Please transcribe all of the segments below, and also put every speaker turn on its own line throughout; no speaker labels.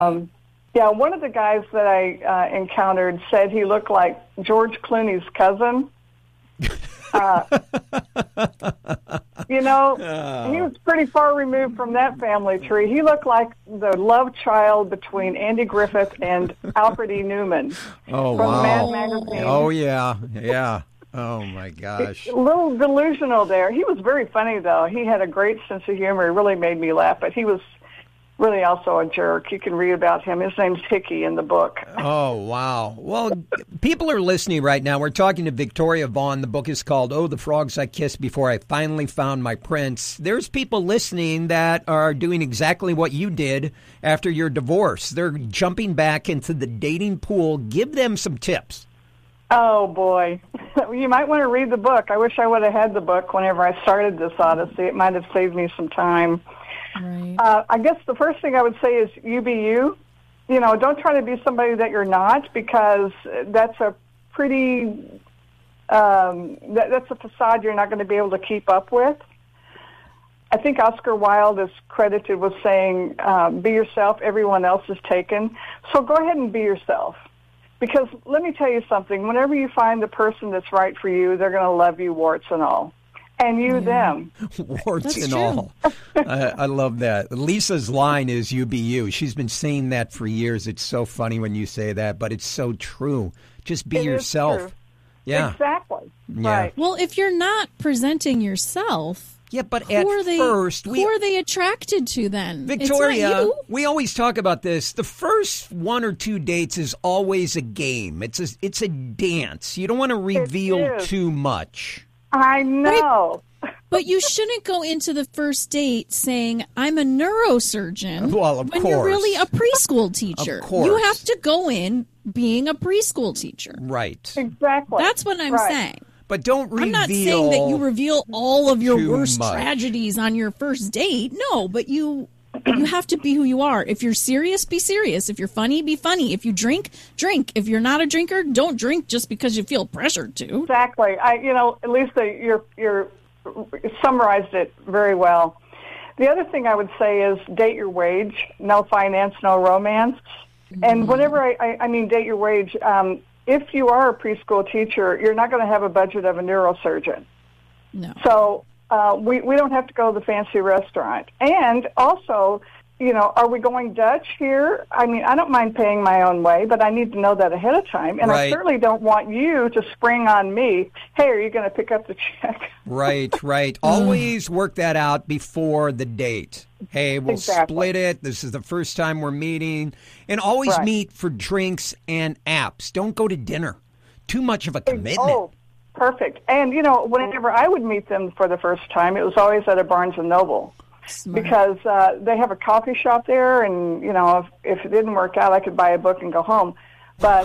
Yeah, one of the guys that I encountered said he looked like George Clooney's cousin. He was pretty far removed from that family tree. He looked like the love child between Andy Griffith and Alfred E. Newman
from
Mad Magazine.
Oh, yeah. Oh, my gosh.
A little delusional there. He was very funny, though. He had a great sense of humor. It really made me laugh, but he was really also a jerk. You can read about him. His name's Hickey in the book.
Oh, wow. Well, people are listening right now. We're talking to Victoria Vaughn. The book is called Oh, the Frogs I Kissed Before I Finally Found My Prince. There's people listening that are doing exactly what you did after your divorce. They're jumping back into the dating pool. Give them some tips.
Oh, boy. You might want to read the book. I wish I would have had the book whenever I started this odyssey. It might have saved me some time.
Right.
I guess the first thing I would say is you be you. Don't try to be somebody that you're not, because that's a pretty that's a facade you're not going to be able to keep up with. I think Oscar Wilde is credited with saying, be yourself, everyone else is taken. So go ahead and be yourself. Because let me tell you something, whenever you find the person that's right for you, they're going to love you, warts and all. And you them.
Warts
That's
and
true.
all. I love that. Lisa's line is you be you. She's been saying that for years. It's so funny when you say that, but it's so true. Just be
It is
yourself.
true.
Yeah.
Exactly.
Yeah.
Right.
Well, if you're not presenting yourself,
Yeah, but
who
at
are they,
first,
who are they attracted to then?
Victoria,
It's not you.
we always talk about this. The first 1 or 2 dates is always a game. It's a dance. You don't want to reveal
is.
too much.
I know.
But you shouldn't go into the first date saying, I'm a neurosurgeon,
Well, of
when you're
course.
really a preschool teacher.
Of course.
You have to go in being a preschool teacher.
Right.
Exactly.
That's what I'm
Right.
saying.
But don't reveal.
I'm not saying that you reveal all of your
too
worst
much.
tragedies on your first date. No, but you have to be who you are. If you're serious, be serious. If you're funny, be funny. If you drink, drink. If you're not a drinker, don't drink just because you feel pressured to.
Exactly. Lisa, you're summarized it very well. The other thing I would say is date your wage. No finance, no romance. And whenever I mean date your wage, if you are a preschool teacher, you're not going to have a budget of a neurosurgeon.
No.
So we don't have to go to the fancy restaurant. And also, are we going Dutch here? I mean, I don't mind paying my own way, but I need to know that ahead of time. And I
Right.
certainly don't want you to spring on me, hey, are you going to pick up the check?
Right. Always work that out before the date. Hey, we'll
Exactly.
split it. This is the first time we're meeting. And always
Right.
meet for drinks and apps. Don't go to dinner. Too much of a commitment.
Oh, perfect. And, whenever I would meet them for the first time, it was always at a Barnes & Noble.
Smart.
Because they have a coffee shop there, and if it didn't work out, I could buy a book and go home. But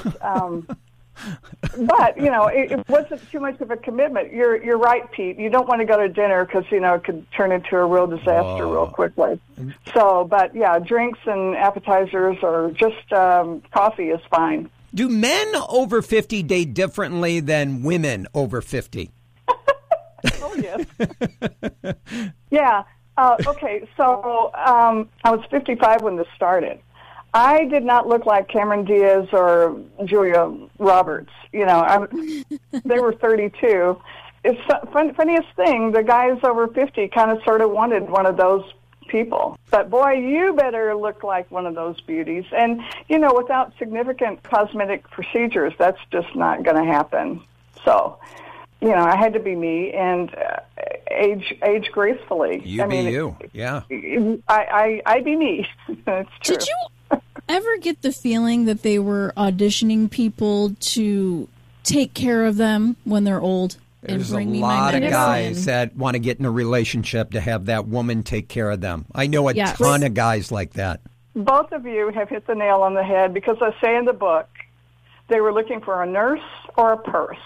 it wasn't too much of a commitment. You're right, Pete. You don't want to go to dinner because it could turn into a real disaster real quickly. So, but yeah, drinks and appetizers or just coffee is fine.
Do men over 50 date differently than women over 50?
Oh yes. Yeah. Okay, so I was 55 when this started. I did not look like Cameron Diaz or Julia Roberts. They were 32. It's funniest thing, the guys over 50 kind of sort of wanted one of those people. But boy, you better look like one of those beauties. And, without significant cosmetic procedures, that's just not going to happen. So, I had to be me and age gracefully.
You be you, yeah.
I be me. That's true.
Did you ever get the feeling that they were auditioning people to take care of them when they're old?
There's
and bring
a
me my
lot of
medicine?
guys that want to get in a relationship to have that woman take care of them. I know a
Yes.
ton of guys like that.
Both of you have hit the nail on the head because I say in the book they were looking for a nurse or a purse.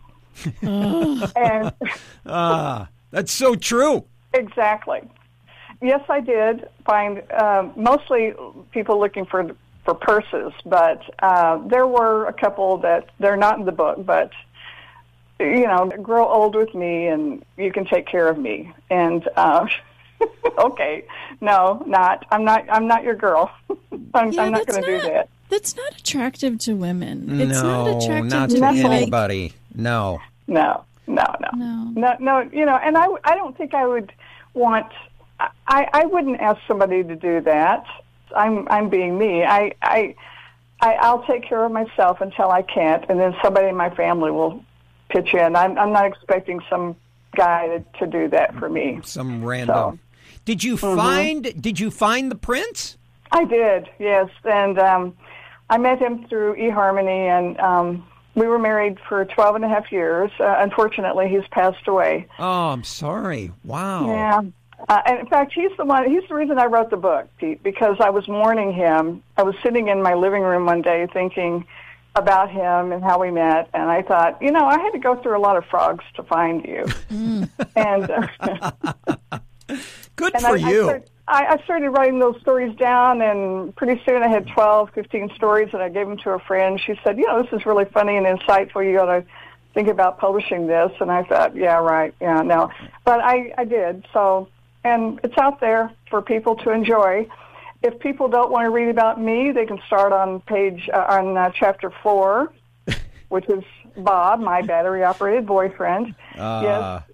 And
That's so true.
exactly. Yes, I did find mostly people looking for purses, but there were a couple that they're not in the book, but grow old with me and you can take care of me. And Okay. No, not. I'm not your girl. I'm not going to do that.
That's not attractive to women. It's
no,
not attractive
not
to
to
anybody.
anybody. No.
No. You know, and I don't think I would want. I wouldn't ask somebody to do that. I'm being me. I'll take care of myself until I can't, and then somebody in my family will pitch in. I'm not expecting some guy to do that for me.
Some random.
So,
Did you find the prince?
I did, yes, and I met him through eHarmony, and we were married for 12 and a half years. Unfortunately, he's passed away.
Oh, I'm sorry. Wow.
Yeah. And in fact, he's the reason I wrote the book, Pete, because I was mourning him. I was sitting in my living room one day thinking about him and how we met, and I thought, you know, I had to go through a lot of frogs to find you. And
good for you.
I started writing those stories down, and pretty soon I had 12, 15 stories, and I gave them to a friend. She said, you know, this is really funny and insightful. You got to think about publishing this. And I thought, yeah, right, yeah, no. But I did, so, and it's out there for people to enjoy. If people don't want to read about me, they can start on chapter 4, which is Bob, my battery-operated boyfriend. Yes,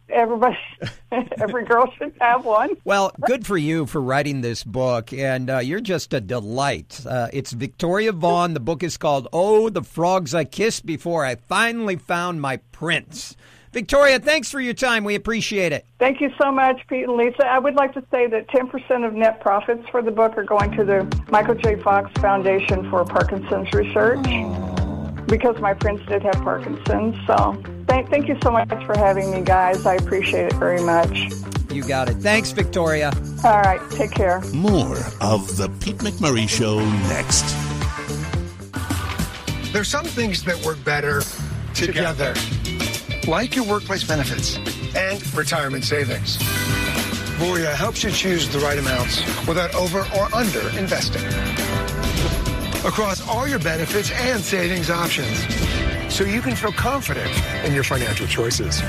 every girl should have one.
Well, good for you for writing this book, and you're just a delight. It's Victoria Vaughn. The book is called Oh, the Frogs I Kissed Before I Finally Found My Prince. Victoria, thanks for your time. We appreciate it.
Thank you so much, Pete and Lisa. I would like to say that 10% of net profits for the book are going to the Michael J. Fox Foundation for Parkinson's Research, because my friends did have Parkinson's. So thank you so much for having me, guys. I appreciate it very much.
You got it. Thanks, Victoria.
All right. Take care.
More of The Pete McMurray Show next.
There's some things that work better together. Like your workplace benefits and retirement savings. Voya helps you choose the right amounts without over or under investing across all your benefits and savings options, so you can feel confident in your financial choices.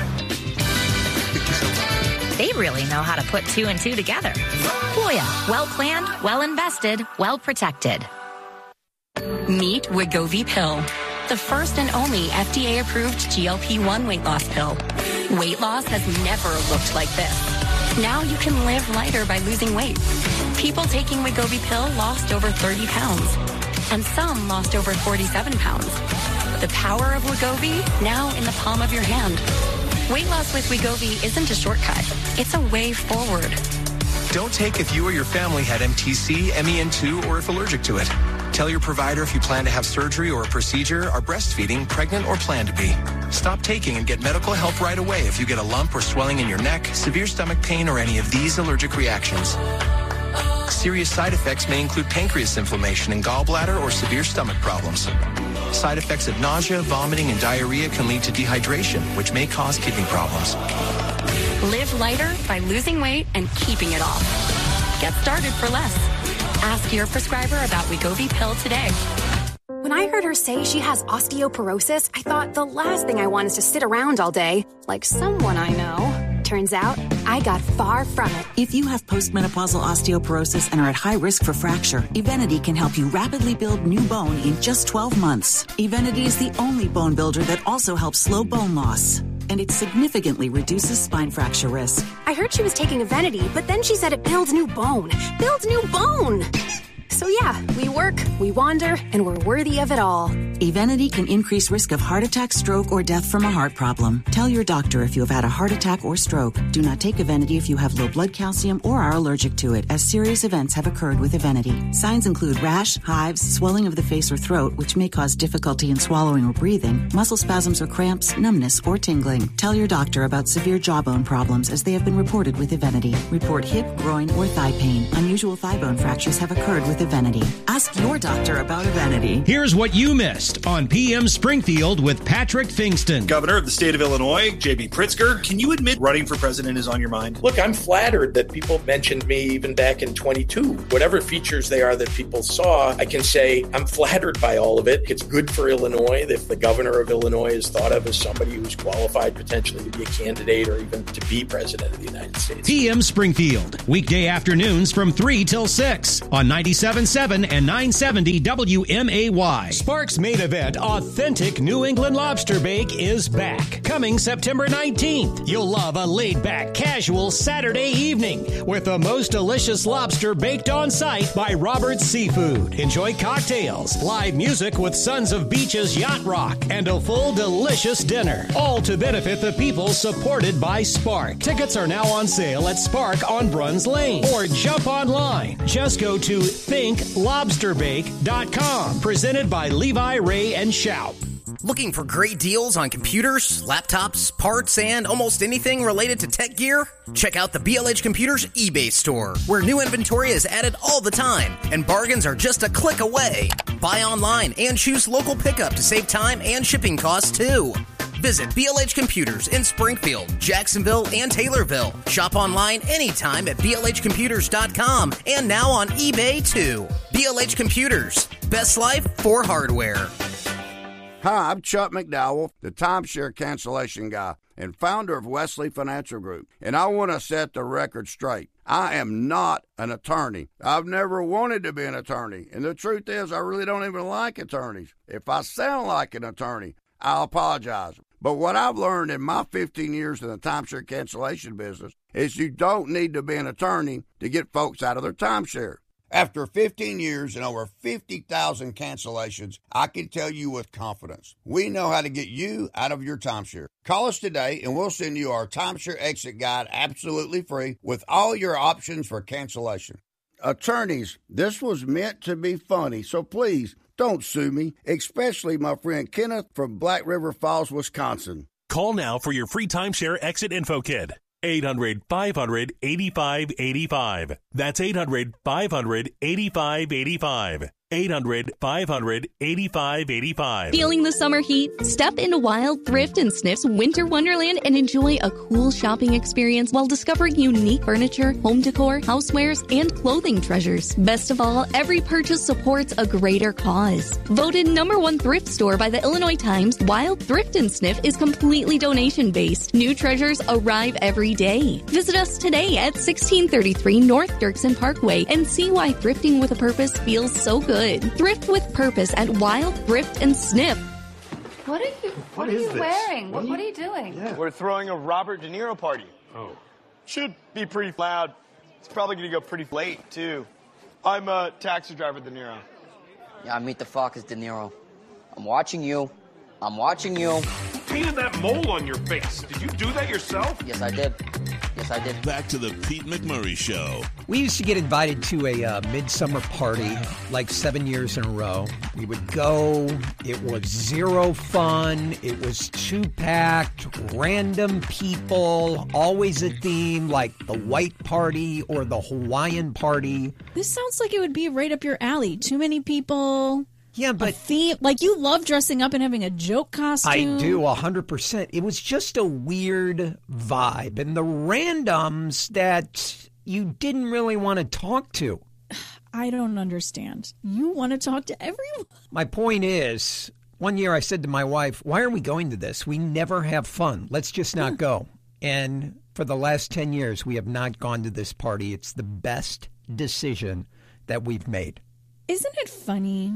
They really know how to put 2 and 2 together. Voya, well planned, well invested, well protected. Meet Wegovy Pill, the first and only FDA-approved GLP-1 weight loss pill. Weight loss has never looked like this. Now you can live lighter by losing weight. People taking Wegovy Pill lost over 30 pounds, and some lost over 47 pounds. The power of Wegovy, now in the palm of your hand. Weight loss with Wegovy isn't a shortcut. It's a way forward.
Don't take if you or your family had MTC, MEN2, or if allergic to it. Tell your provider if you plan to have surgery or a procedure, are breastfeeding, pregnant, or plan to be. Stop taking and get medical help right away if you get a lump or swelling in your neck, severe stomach pain, or any of these allergic reactions. Serious side effects may include pancreas inflammation and gallbladder or severe stomach problems. Side effects of nausea, vomiting, and diarrhea can lead to dehydration, which may cause kidney problems.
Live lighter by losing weight and keeping it off. Get started for less. Ask your prescriber about Wegovy Pill today.
When I heard her say she has osteoporosis, I thought the last thing I want is to sit around all day, like someone I know. Turns out, I got far from it.
If you have postmenopausal osteoporosis and are at high risk for fracture, Evenity can help you rapidly build new bone in just 12 months. Evenity is the only bone builder that also helps slow bone loss, and it significantly reduces spine fracture risk.
I heard she was taking Evenity, but then she said it builds new bone. Builds new bone! So yeah, we work, we wander, and we're worthy of it all.
Evenity can increase risk of heart attack, stroke, or death from a heart problem. Tell your doctor if you have had a heart attack or stroke. Do not take Evenity if you have low blood calcium or are allergic to it, as serious events have occurred with Evenity. Signs include rash, hives, swelling of the face or throat, which may cause difficulty in swallowing or breathing, muscle spasms or cramps, numbness, or tingling. Tell your doctor about severe jawbone problems, as they have been reported with Evenity. Report hip, groin, or thigh pain. Unusual thigh bone fractures have occurred with Evenity. Ask your doctor doctor about Evenity.
Here's what you missed on PM Springfield with Patrick Fingston.
Governor of the state of Illinois, J.B. Pritzker. Can you admit running for president is on your mind?
Look, I'm flattered that people mentioned me even back in 22. Whatever features they are that people saw, I can say I'm flattered by all of it. It's good for Illinois if the governor of Illinois is thought of as somebody who's qualified potentially to be a candidate or even to be president of the United States.
PM Springfield, weekday afternoons from 3 till 6 on 97.7 and 970 WMAY. Sparks main event, Authentic New England Lobster Bake, is back. Coming September 19th. You'll love a laid-back, casual Saturday evening with the most delicious lobster baked on site by Robert's Seafood. Enjoy cocktails, live music with Sons of Beach's Yacht Rock, and a full delicious dinner. All to benefit the people supported by Spark. Tickets are now on sale at Spark on Bruns Lane. Or jump online. Just go to thinklobsterbake.com. Presented by Levi, Ray, and Shout.
Looking for great deals on computers, laptops, parts, and almost anything related to tech gear? Check out the BLH Computers eBay store, where new inventory is added all the time, and bargains are just a click away. Buy online and choose local pickup to save time and shipping costs, too. Visit BLH Computers in Springfield, Jacksonville, and Taylorville. Shop online anytime at blhcomputers.com and now on eBay, too. BLH Computers. Best life for hardware.
Hi, I'm Chuck McDowell, the timeshare cancellation guy and founder of Wesley Financial Group, and I want to set the record straight. I am not an attorney. I've never wanted to be an attorney, and the truth is I really don't even like attorneys. If I sound like an attorney, I'll apologize. But what I've learned in my 15 years in the timeshare cancellation business is you don't need to be an attorney to get folks out of their timeshare. After 15 years and over 50,000 cancellations, I can tell you with confidence, we know how to get you out of your timeshare. Call us today and we'll send you our timeshare exit guide absolutely free with all your options for cancellation. Attorneys, this was meant to be funny, so please don't sue me, especially my friend Kenneth from Black River Falls, Wisconsin.
Call now for your free timeshare exit info kit. 800-500-8585. That's 800-500-8585. 800-500-8585.
Feeling the summer heat? Step into Wild Thrift and Sniff's Winter Wonderland and enjoy a cool shopping experience while discovering unique furniture, home decor, housewares, and clothing treasures. Best of all, every purchase supports a greater cause. Voted #1 thrift store by the Illinois Times, Wild Thrift and Sniff is completely donation-based. New treasures arrive every day. Visit us today at 1633 North Dirksen Parkway and see why thrifting with a purpose feels so good. Thrift with purpose at Wild Thrift and Sniff.
What are you wearing? What are you doing?
Yeah. We're throwing a Robert De Niro party. Oh. Should be pretty loud. It's probably going to go pretty late, too. I'm a taxi driver, De Niro.
Yeah, meet the fuck is De Niro. I'm watching you. I'm watching you.
You painted that mole on your face. Did you do that yourself?
Yes, I did. Yes, I did.
Back to the Pete McMurray Show.
We used to get invited to a midsummer party like 7 years in a row. We would go. It was zero fun. It was too packed. Random people. Always a theme like the white party or the Hawaiian party.
This sounds like it would be right up your alley. Too many people.
Yeah, but
theme, like you love dressing up and having a joke costume.
I do, 100%. It was just a weird vibe, and the randoms that you didn't really want to talk to.
I don't understand. You want to talk to everyone.
My point is, one year I said to my wife, "Why are we going to this? We never have fun. Let's just not go." And for the last 10 years, we have not gone to this party. It's the best decision that we've made.
Isn't it funny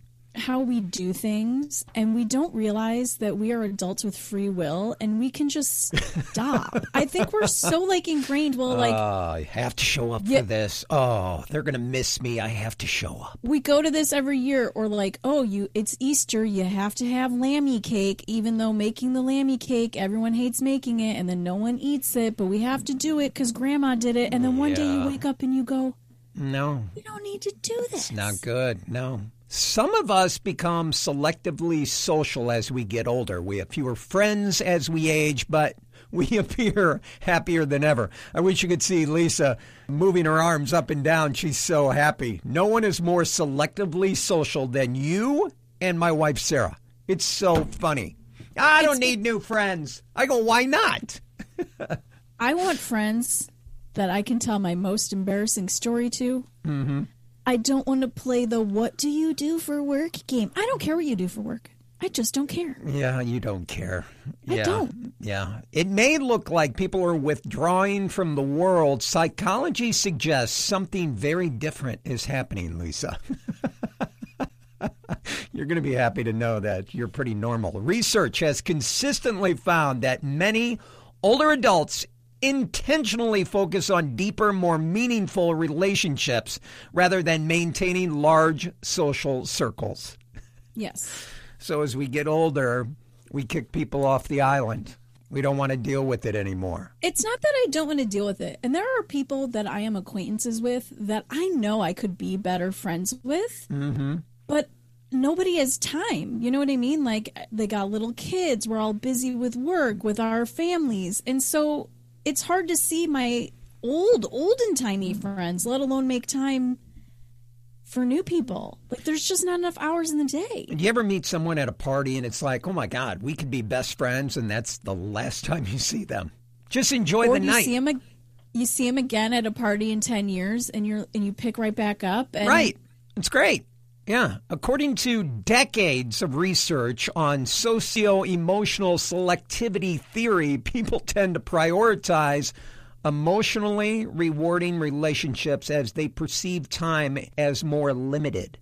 how we do things and we don't realize that we are adults with free will and we can just stop? I think we're so ingrained. Well,
I have to show up for this. Oh, they're going to miss me. I have to show up.
We go to this every year, or it's Easter. You have to have lammy cake, even though making the lammy cake, everyone hates making it and then no one eats it, but we have to do it because grandma did it. And then one day you wake up and you go,
no,
we don't need to do this.
It's not good. No. Some of us become selectively social as we get older. We have fewer friends as we age, but we appear happier than ever. I wish you could see Lisa moving her arms up and down. She's so happy. No one is more selectively social than you and my wife, Sarah. It's so funny. I don't need new friends. I go, why not?
I want friends that I can tell my most embarrassing story to.
Mm-hmm.
I don't want to play the what do you do for work game. I don't care what you do for work. I just don't care.
Yeah, you don't care.
I don't.
Yeah. It may look like people are withdrawing from the world. Psychology suggests something very different is happening, Lisa. You're going to be happy to know that you're pretty normal. Research has consistently found that many older adults intentionally focus on deeper, more meaningful relationships rather than maintaining large social circles.
Yes.
So as we get older, we kick people off the island. We don't want to deal with it anymore.
It's not that I don't want to deal with it. And there are people that I am acquaintances with that I know I could be better friends with.
Mm-hmm.
But nobody has time. You know what I mean? Like, they got little kids. We're all busy with work, with our families. And so it's hard to see my old and tiny friends, let alone make time for new people. Like, there's just not enough hours in the day.
Do you ever meet someone at a party and it's like, oh my God, we could be best friends, and that's the last time you see them? Just enjoy the night.
You see them again at a party in 10 years, and you pick right back up. And
right. It's great. Yeah. According to decades of research on socio-emotional selectivity theory, people tend to prioritize emotionally rewarding relationships as they perceive time as more limited.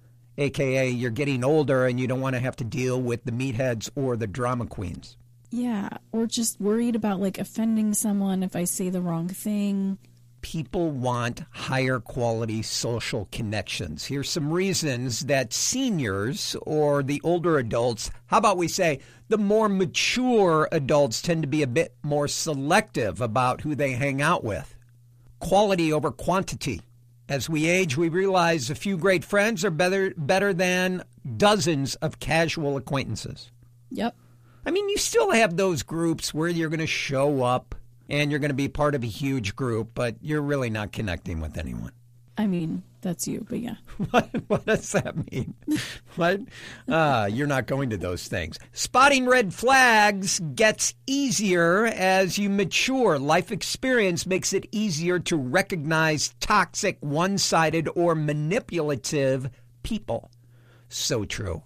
AKA, you're getting older and you don't want to have to deal with the meatheads or the drama queens.
Yeah. Or just worried about, like, offending someone if I say the wrong thing.
People want higher quality social connections. Here's some reasons that seniors or the older adults, how about we say the more mature adults, tend to be a bit more selective about who they hang out with. Quality over quantity. As we age, we realize a few great friends are better than dozens of casual acquaintances.
Yep.
I mean, you still have those groups where you're going to show up and you're going to be part of a huge group, but you're really not connecting with anyone.
I mean, that's you, but yeah.
What does that mean? What? You're not going to those things. Spotting red flags gets easier as you mature. Life experience makes it easier to recognize toxic, one-sided, or manipulative people. So true.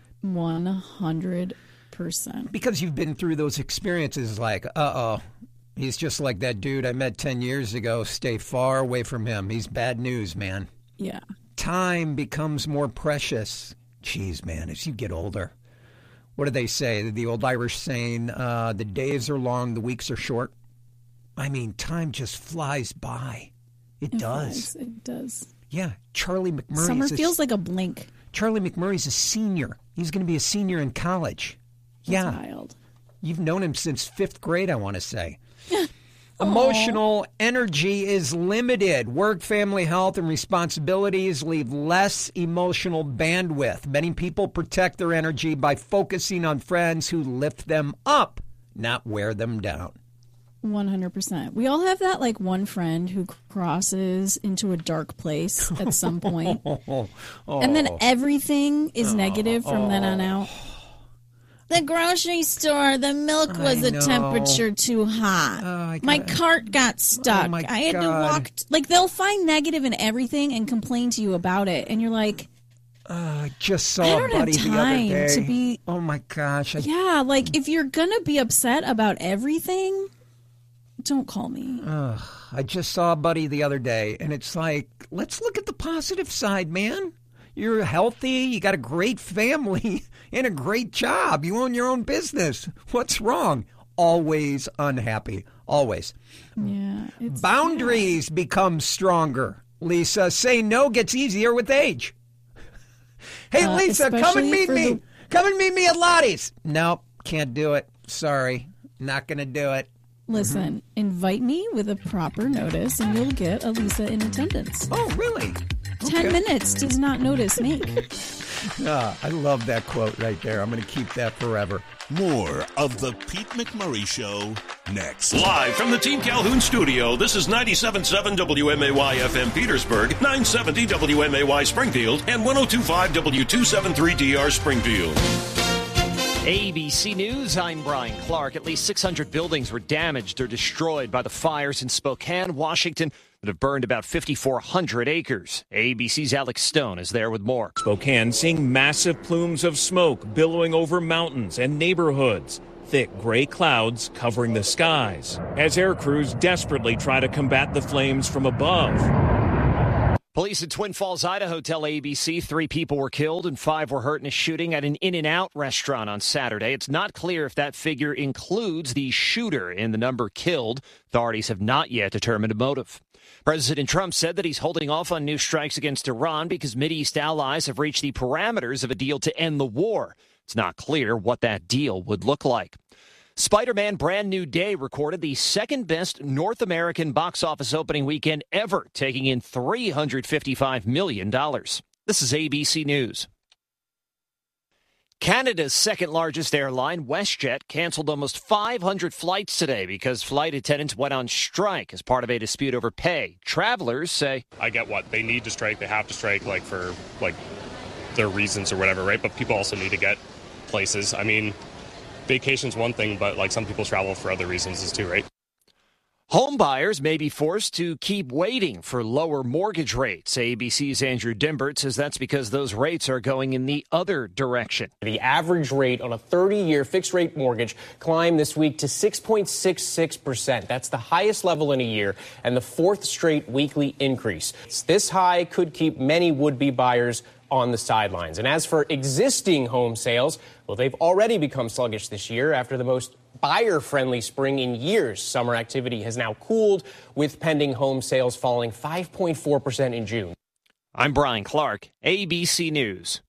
100%.
Because you've been through those experiences like, he's just like that dude I met 10 years ago. Stay far away from him. He's bad news, man.
Yeah.
Time becomes more precious. Jeez, man, as you get older. What do they say? The old Irish saying, the days are long, the weeks are short. I mean, time just flies by. It does.
It does.
Yeah. Charlie McMurray.
Summer feels like a blink.
Charlie McMurray's a senior. He's going to be a senior in college.
That's wild.
You've known him since 5th grade, I want to say. Emotional energy is limited. Work, family, health, and responsibilities leave less emotional bandwidth. Many people protect their energy by focusing on friends who lift them up, not wear them down.
100%. We all have that, like, one friend who crosses into a dark place at some point. And then everything is negative from then on out. The grocery store, the milk was a temperature too hot. My cart got stuck. I had to walk. Like, they'll find negative in everything and complain to you about it. And you're like,
I just saw a buddy the other day. Oh, my gosh.
Yeah, like, if you're going to be upset about everything, don't call me.
I just saw a buddy the other day, and it's like, let's look at the positive side, man. You're healthy. You got a great family and a great job. You own your own business. What's wrong? Always unhappy. Always.
Yeah.
Boundaries become stronger. Lisa, say no gets easier with age. Hey, Lisa, come and meet me. Come and meet me at Lottie's. Nope, can't do it. Sorry. Not going to do it.
Listen, invite me with a proper notice and you'll get a Lisa in attendance.
Oh, really?
10 minutes does not notice make.
I love that quote right there. I'm going to keep that forever.
More of the Pete McMurray Show
next.
Live from the Team Calhoun studio, this is 97.7 WMAY FM Petersburg, 970 WMAY Springfield, and 102.5 W273DR Springfield.
ABC News, I'm Brian Clark. At least 600 buildings were damaged or destroyed by the fires in Spokane, Washington, that have burned about 5,400 acres. ABC's Alex Stone is there with more.
Spokane seeing massive plumes of smoke billowing over mountains and neighborhoods. Thick gray clouds covering the skies as air crews desperately try to combat the flames from above.
Police in Twin Falls, Idaho tell ABC 3 people were killed and 5 were hurt in a shooting at an In-N-Out restaurant on Saturday. It's not clear if that figure includes the shooter in the number killed. Authorities have not yet determined a motive. President Trump said that he's holding off on new strikes against Iran because Mideast allies have reached the parameters of a deal to end the war. It's not clear what that deal would look like. Spider-Man Brand New Day recorded the second best North American box office opening weekend ever, taking in $355 million. This is ABC News. Canada's second largest airline, WestJet, canceled almost 500 flights today because flight attendants went on strike as part of a dispute over pay. Travelers say,
I get what they need to strike. They have to strike for their reasons or whatever, right? But people also need to get places. I mean, vacation's one thing, but some people travel for other reasons too, right?
Home buyers may be forced to keep waiting for lower mortgage rates. ABC's Andrew Dimbert says that's because those rates are going in the other direction.
The average rate on a 30-year fixed-rate mortgage climbed this week to 6.66%. That's the highest level in a year and the fourth straight weekly increase. This high could keep many would-be buyers on the sidelines. And as for existing home sales, well, they've already become sluggish this year after the most buyer-friendly spring in years. Summer activity has now cooled, with pending home sales falling 5.4% in June.
I'm Brian Clark, ABC News.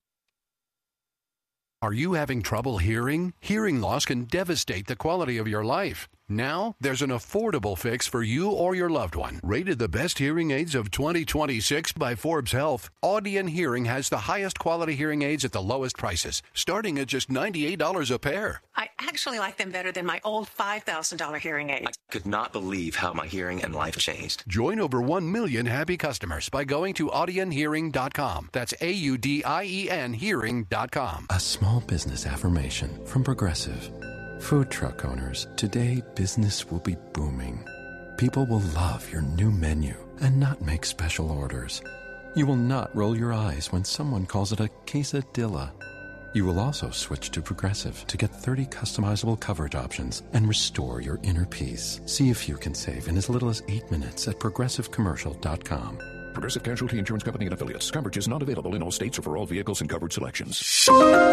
Are you having trouble hearing? Hearing loss can devastate the quality of your life. Now, there's an affordable fix for you or your loved one. Rated the best hearing aids of 2026 by Forbes Health, Audion Hearing has the highest quality hearing aids at the lowest prices, starting at just $98 a pair.
I actually like them better than my old $5,000 hearing aid.
I could not believe how my hearing and life changed.
Join over 1 million happy customers by going to audionhearing.com. That's AUDIEN hearing.com.
A small business affirmation from Progressive. Food truck owners, today business will be booming. People will love your new menu and not make special orders. You will not roll your eyes when someone calls it a quesadilla. You will also switch to Progressive to get 30 customizable coverage options and restore your inner peace. See if you can save in as little as 8 minutes at progressivecommercial.com.
Progressive Casualty Insurance Company and Affiliates. Coverage is not available in all states or for all vehicles and covered selections.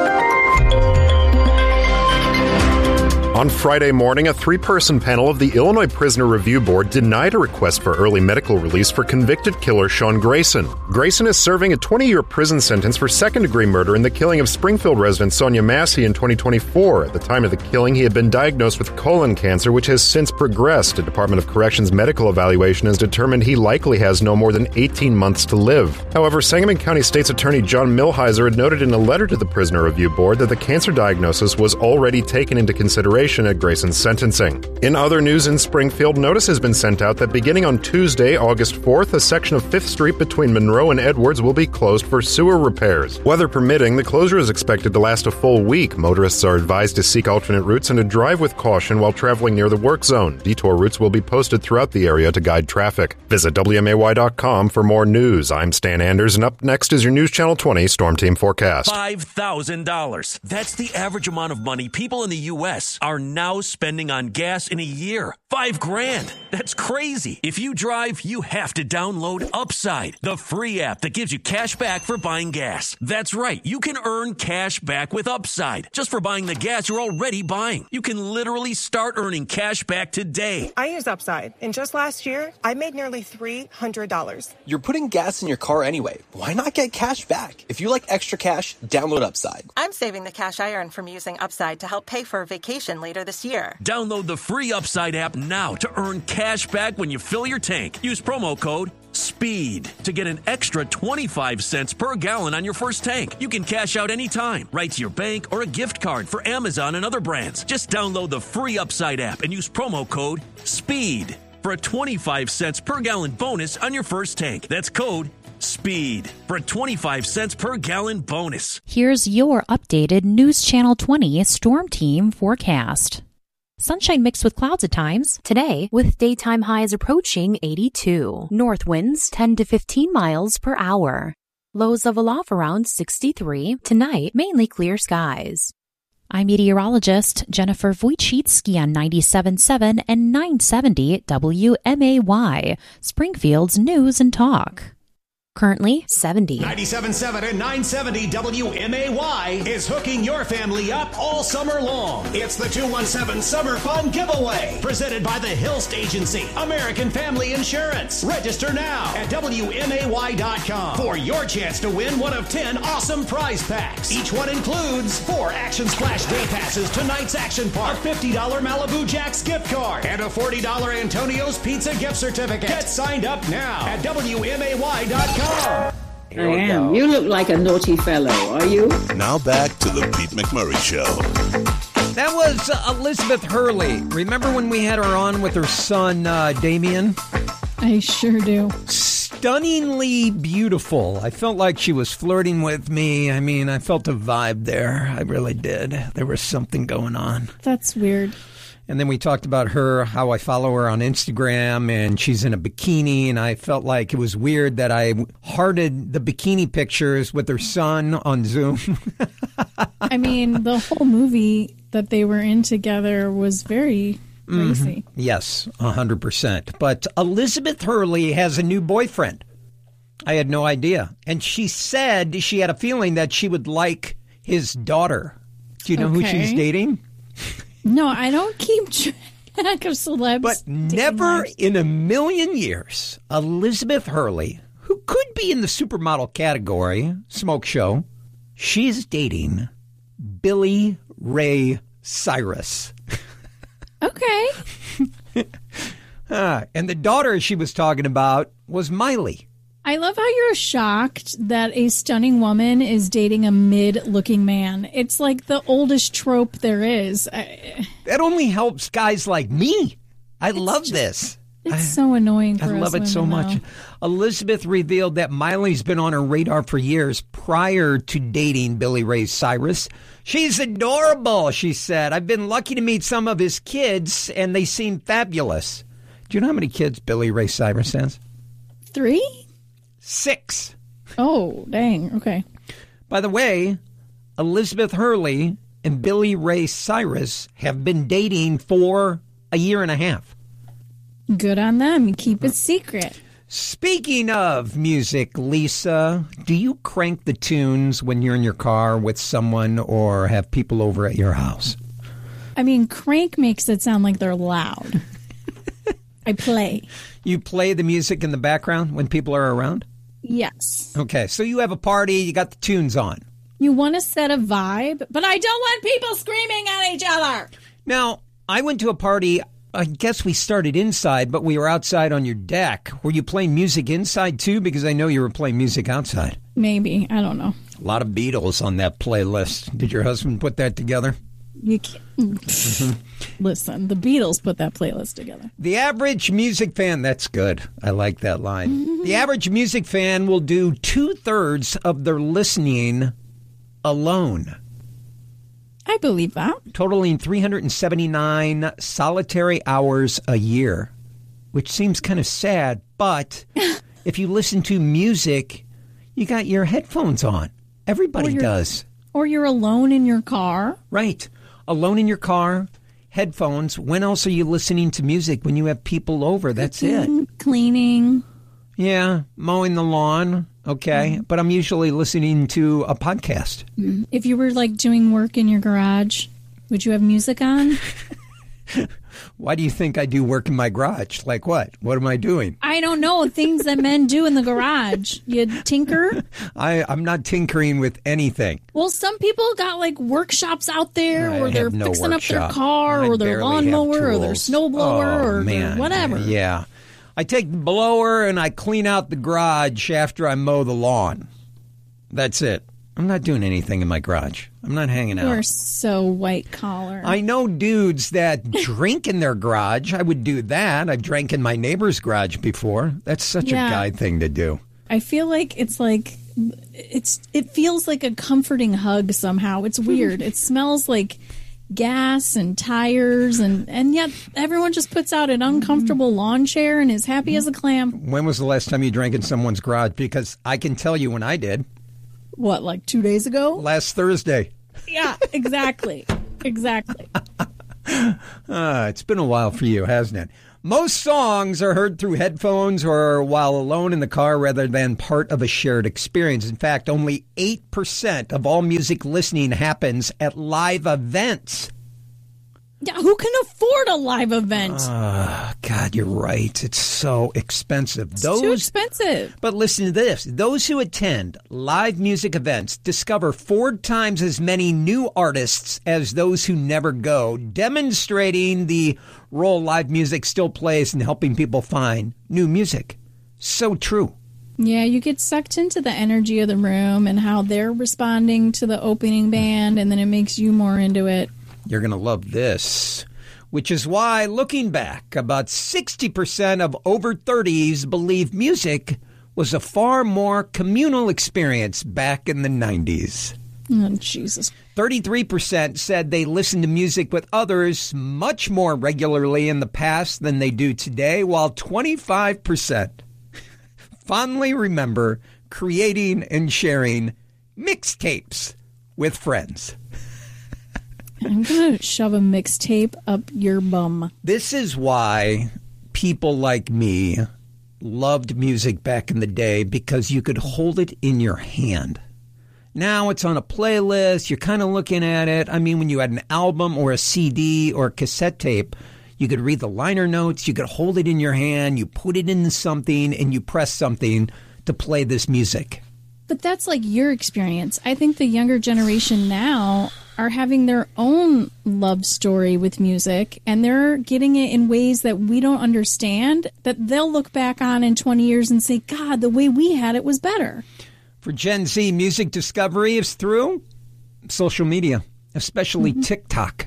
On Friday morning, a 3-person panel of the Illinois Prisoner Review Board denied a request for early medical release for convicted killer Sean Grayson. Grayson is serving a 20-year prison sentence for second-degree murder in the killing of Springfield resident Sonia Massey in 2024. At the time of the killing, he had been diagnosed with colon cancer, which has since progressed. A Department of Corrections medical evaluation has determined he likely has no more than 18 months to live. However, Sangamon County State's Attorney John Milhiser had noted in a letter to the Prisoner Review Board that the cancer diagnosis was already taken into consideration at Grayson's sentencing. In other news in Springfield, notice has been sent out that beginning on Tuesday, August 4th, a section of 5th Street between Monroe and Edwards will be closed for sewer repairs. Weather permitting, the closure is expected to last a full week. Motorists are advised to seek alternate routes and to drive with caution while traveling near the work zone. Detour routes will be posted throughout the area to guide traffic. Visit WMAY.com for more news. I'm Stan Anders, and up next is your News Channel 20 Storm Team Forecast.
$5,000. That's the average amount of money people in the U.S. are now spending on gas in a year. $5,000. That's crazy. If you drive, you have to download Upside, the free app that gives you cash back for buying gas. That's right. You can earn cash back with Upside just for buying the gas you're already buying. You can literally start earning cash back today.
I use Upside, and just last year, I made nearly $300.
You're putting gas in your car anyway. Why not get cash back? If you like extra cash, download Upside.
I'm saving the cash I earn from using Upside to help pay for a vacation later this year.
Download the free Upside app now to earn cash back when you fill your tank. Use promo code SPEED to get an extra 25 cents per gallon on your first tank. You can cash out anytime, right to your bank or a gift card for Amazon and other brands. Just download the free Upside app and use promo code SPEED for a 25 cents per gallon bonus on your first tank. That's code SPEED for a 25 cents per gallon bonus.
Here's your updated News Channel 20 Storm Team forecast. Sunshine mixed with clouds at times. Today, with daytime highs approaching 82. North winds 10 to 15 miles per hour. Lows level off around 63. Tonight, mainly clear skies. I'm meteorologist Jennifer Wojcicki on 97.7 and 970 WMAY, Springfield's News and Talk. Currently 70.
97.7 and 970 WMAY is hooking your family up all summer long. It's the 217 Summer Fun Giveaway, presented by the Hilst Agency, American Family Insurance. Register now at WMAY.com for your chance to win one of 10 awesome prize packs. Each one includes 4 Action Splash Day Passes to Night's Action Park, a $50 Malibu Jack's gift card, and a $40 Antonio's Pizza gift certificate. Get signed up now at WMAY.com.
I am. You look like a naughty fellow, are you?
Now back to the Pete McMurray Show.
That was Elizabeth Hurley. Remember when we had her on with her son, Damien?
I sure do.
Stunningly beautiful. I felt like she was flirting with me. I mean, I felt a vibe there. I really did. There was something going on.
That's weird.
And then we talked about her, how I follow her on Instagram, and she's in a bikini, and I felt like it was weird that I hearted the bikini pictures with her son on Zoom.
I mean, the whole movie that they were in together was very racy.
Yes, 100%. But Elizabeth Hurley has a new boyfriend. I had no idea. And she said she had a feeling that she would like his daughter. Do you know who she's dating?
No, I don't keep track of celebs.
But never in a million years, Elizabeth Hurley, who could be in the supermodel category, smoke show, she's dating Billy Ray Cyrus.
Okay.
And the daughter she was talking about was Miley.
I love how you're shocked that a stunning woman is dating a mid-looking man. It's like the oldest trope there is.
That only helps guys like me. I love this.
It's so annoying for us
I love it so much. Elizabeth revealed that Miley's been on her radar for years prior to dating Billy Ray Cyrus. She's adorable, she said. I've been lucky to meet some of his kids, and they seem fabulous. Do you know how many kids Billy Ray Cyrus has?
3?
6.
Oh, dang. Okay.
By the way, Elizabeth Hurley and Billy Ray Cyrus have been dating for a year and a half.
Good on them. Keep it secret.
Speaking of music, Lisa, do you crank the tunes when you're in your car with someone or have people over at your house?
I mean, crank makes it sound like they're loud. I play.
You play the music in the background when people are around?
Yes.
Okay, so you have a party, you got the tunes on.
You want to set a vibe, but I don't want people screaming at each other.
Now, I went to a party, I guess we started inside, but we were outside on your deck. Were you playing music inside too? Because I know you were playing music outside.
Maybe. I don't know.
A lot of Beatles on that playlist. Did your husband put that together?
You can't. Listen, the Beatles put that playlist together.
The average music fan, that's good. I like that line. The average music fan will do 2/3 of their listening alone.
I believe that.
Totaling 379 solitary hours a year, which seems kind of sad, but if you listen to music, you got your headphones on. Everybody does.
Or you're alone in your car.
Right. Alone in your car, headphones. When else are you listening to music when you have people over? That's it.
Cleaning.
Yeah, mowing the lawn. Okay. But I'm usually listening to a podcast.
If you were like doing work in your garage, would you have music on?
Why do you think I do work in my garage? Like what? What am I doing?
I don't know. Things that men do in the garage. You tinker?
I'm not tinkering with anything.
Well, some people got like workshops out there where they're fixing up their
workshop.
car or their lawnmower or their snowblower or
man.
whatever.
Yeah. I take the blower and I clean out the garage after I mow the lawn. That's it. I'm not doing anything in my garage. I'm not hanging out.
You're so white collar.
I know dudes that drink in their garage. I would do that. I've drank in my neighbor's garage before. That's such a guy thing to do.
I feel like it feels like a comforting hug somehow. It's weird. It smells like gas and tires and yet everyone just puts out an uncomfortable lawn chair and is happy as a clam.
When was the last time you drank in someone's garage? Because I can tell you when I did.
What, like 2 days ago?
Last Thursday.
Yeah, exactly. Exactly.
It's been a while for you, hasn't it? Most songs are heard through headphones or while alone in the car rather than part of a shared experience. In fact, only 8% of all music listening happens at live events.
Yeah, who can afford a live event?
God, you're right. It's so expensive.
It's too expensive.
But listen to this. Those who attend live music events discover 4 times as many new artists as those who never go, demonstrating the role live music still plays in helping people find new music. So true.
Yeah, you get sucked into the energy of the room and how they're responding to the opening band, and then it makes you more into it.
You're going to love this, which is why, looking back, about 60% of over 30s believe music was a far more communal experience back in the 90s.
Oh, Jesus.
33% said they listened to music with others much more regularly in the past than they do today, while 25% fondly remember creating and sharing mixtapes with friends.
I'm going to shove a mixtape up your bum.
This is why people like me loved music back in the day, because you could hold it in your hand. Now it's on a playlist. You're kind of looking at it. I mean, when you had an album or a CD or a cassette tape, you could read the liner notes. You could hold it in your hand. You put it into something and you press something to play this music.
But that's like your experience. I think the younger generation now are having their own love story with music, and they're getting it in ways that we don't understand, that they'll look back on in 20 years and say, God, the way we had it was better.
For Gen Z, music discovery is through social media, especially TikTok.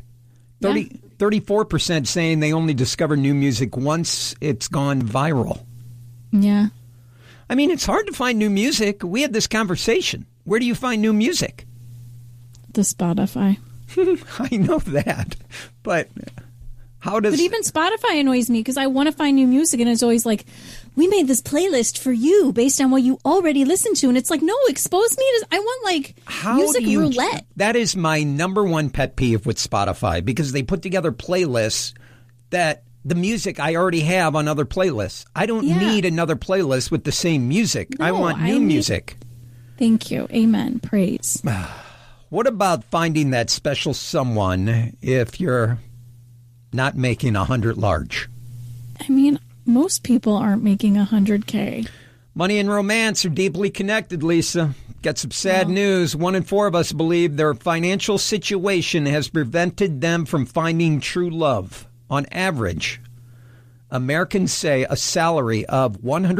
34% saying they only discover new music once it's gone viral.
Yeah.
I mean, it's hard to find new music. We had this conversation. Where do you find new music?
The Spotify.
I know that, but how does...
But even Spotify annoys me because I want to find new music, and it's always like, we made this playlist for you based on what you already listened to, and it's like, no, expose me to... I want, like, music roulette.
That is my number one pet peeve with Spotify, because they put together playlists that the music I already have on other playlists. I don't need another playlist with the same music.
No,
I want new music.
Thank you. Amen. Praise.
What about finding that special someone if you're not making 100 large?
I mean, most people aren't making 100K.
Money and romance are deeply connected, Lisa. Got some sad news. 1 in 4 of us believe their financial situation has prevented them from finding true love. On average, Americans say a salary of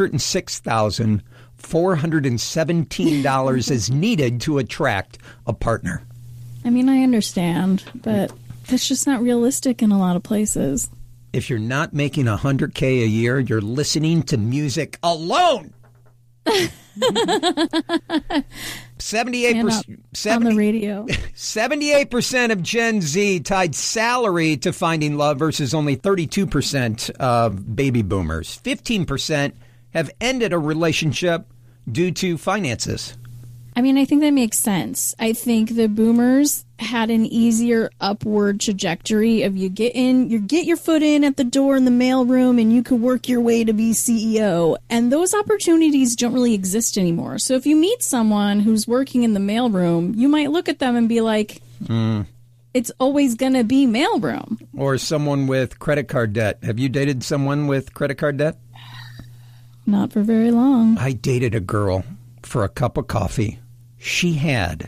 $106,417 is needed to attract a partner.
I mean, I understand, but that's just not realistic in a lot of places.
If you're not making 100K a year, you're listening to music alone. 78%
on the radio.
78% of Gen Z tied salary to finding love versus only 32% of baby boomers. 15% have ended a relationship due to finances.
I mean, I think that makes sense. I think the boomers had an easier upward trajectory of you get your foot in at the door in the mailroom and you can work your way to be CEO. And those opportunities don't really exist anymore. So if you meet someone who's working in the mailroom, you might look at them and be like, it's always going to be mailroom.
Or someone with credit card debt. Have you dated someone with credit card debt?
Not for very long.
I dated a girl for a cup of coffee. She had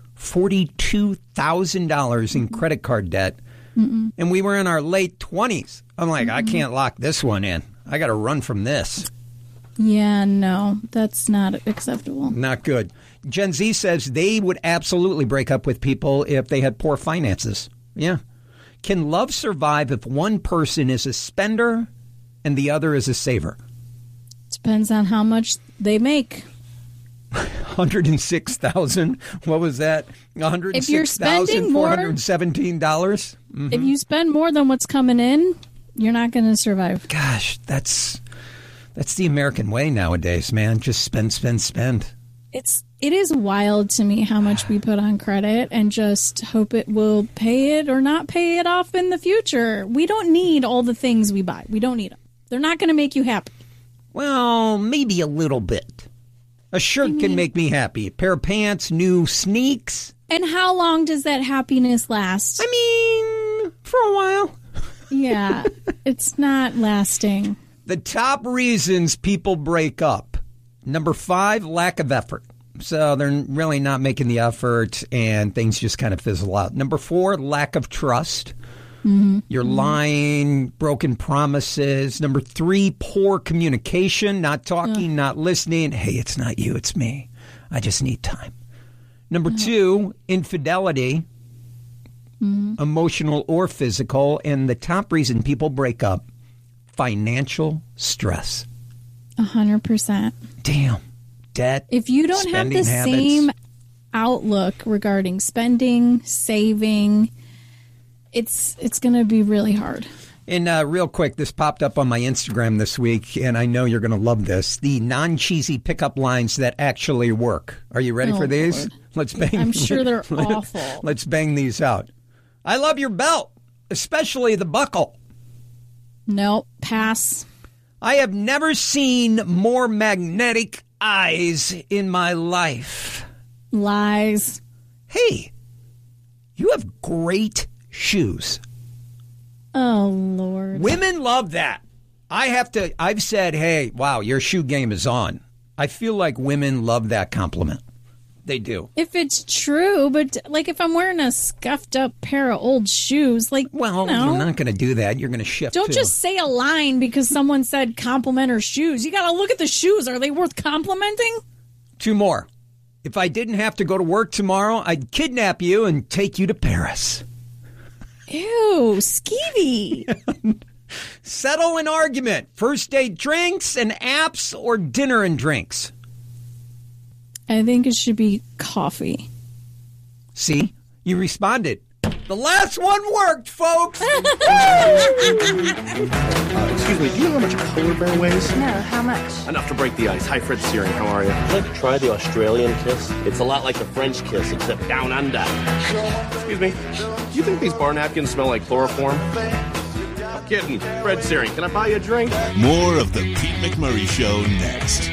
$42,000 in credit card debt, and we were in our late 20s. I'm like, I can't lock this one in. I got to run from this.
Yeah, no, that's not acceptable.
Not good. Gen Z says they would absolutely break up with people if they had poor finances. Yeah. Can love survive if one person is a spender and the other is a saver?
Depends on how much they make.
$106,000. What was that? $106,417.
If you spend more than what's coming in, you're not going to survive.
Gosh, that's the American way nowadays, man. Just spend, spend, spend.
It is wild to me how much we put on credit and just hope it will pay it or not pay it off in the future. We don't need all the things we buy. We don't need them. They're not going to make you happy.
Well, maybe a little bit. A shirt can make me happy. A pair of pants, new sneaks.
And how long does that happiness last?
I mean, for a while.
Yeah, it's not lasting.
The top reasons people break up. Number 5, lack of effort. So they're really not making the effort and things just kind of fizzle out. Number 4, lack of trust. You're lying, broken promises. Number 3, poor communication, not talking, not listening. Hey, it's not you, it's me. I just need time. Number 2, infidelity, emotional or physical. And the top reason people break up, financial stress.
100%.
Damn. Debt.
If you don't have the same outlook regarding spending, saving, it's going to be really hard.
And real quick, this popped up on my Instagram this week, and I know you're going to love this. The non-cheesy pickup lines that actually work. Are you ready for these?
Lord.
Let's bang.
I'm sure they're awful.
Let's bang these out. I love your belt, especially the buckle.
Nope, pass.
I have never seen more magnetic eyes in my life.
Lies.
Hey, you have great shoes.
Oh, Lord.
Women love that. I've said, hey, wow, your shoe game is on. I feel like women love that compliment. They do.
If it's true, but like if I'm wearing a scuffed up pair of old shoes, like,
well, you're not going to do that. You're going to shift.
Don't just say a line because someone said compliment her shoes. You got to look at the shoes. Are they worth complimenting?
2 more. If I didn't have to go to work tomorrow, I'd kidnap you and take you to Paris.
Ew, skeevy.
Settle an argument. First date drinks and apps or dinner and drinks?
I think it should be coffee.
See? You responded. The last one worked, folks.
Excuse me, do you know how much a polar bear weighs?
No, how much?
Enough to break the ice. Hi, Fred Searing. How are you?
I'd like to try the Australian kiss. It's a lot like the French kiss, except down under.
Excuse me, do you think these bar napkins smell like chloroform? I'm kidding. Fred Searing, can I buy you a drink?
More of the Pete McMurray Show next.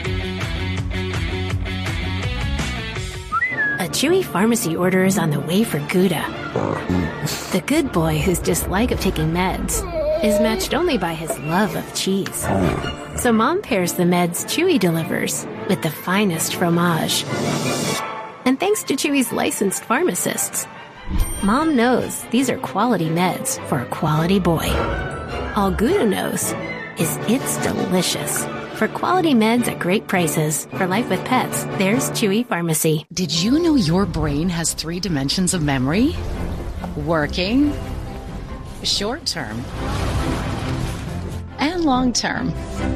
A Chewy pharmacy order is on the way for Gouda. The good boy whose dislike of taking meds is matched only by his love of cheese. So Mom pairs the meds Chewy delivers with the finest fromage. And thanks to Chewy's licensed pharmacists, Mom knows these are quality meds for a quality boy. All Gouda knows is it's delicious. For quality meds at great prices, for life with pets, there's Chewy Pharmacy.
Did you know your brain has 3 dimensions of memory? Working, short term, and long term.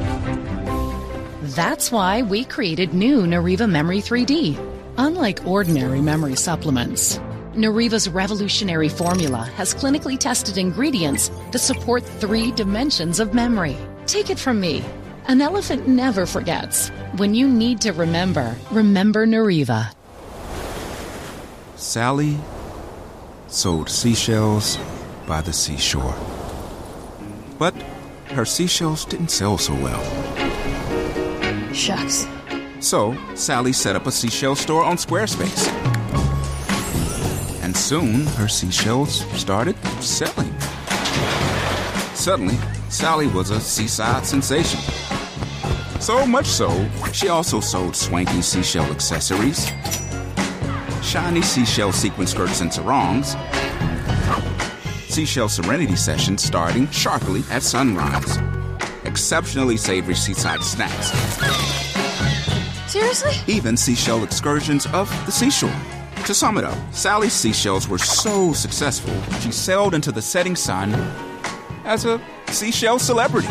That's why we created new Nariva Memory 3D. Unlike ordinary memory supplements, Nariva's revolutionary formula has clinically tested ingredients that support 3 dimensions of memory. Take it from me. An elephant never forgets. When you need to remember, remember Nariva.
Sally sold seashells by the seashore. But her seashells didn't sell so well.
Shucks.
So Sally set up a seashell store on Squarespace. And And soon, her seashells started selling. Suddenly, Sally was a seaside sensation. So much so, she also sold swanky seashell accessories, shiny seashell sequin skirts and sarongs, seashell serenity sessions starting sharply at sunrise, exceptionally savory seaside snacks.
Seriously?
Even seashell excursions of the seashore. To sum it up, Sally's seashells were so successful, she sailed into the setting sun as a seashell celebrity.